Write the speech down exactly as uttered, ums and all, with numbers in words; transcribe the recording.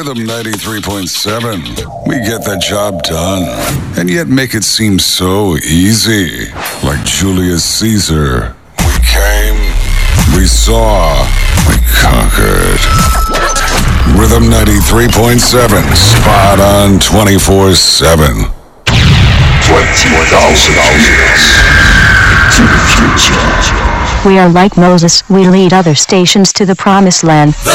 Rhythm ninety-three point seven. We get the job done, and yet make it seem so easy. Like Julius Caesar. We came, we saw, we conquered. Rhythm ninety-three point seven. Spot on twenty-four seven. twenty thousand years to the future. We are like Moses, we lead other stations to the promised land. The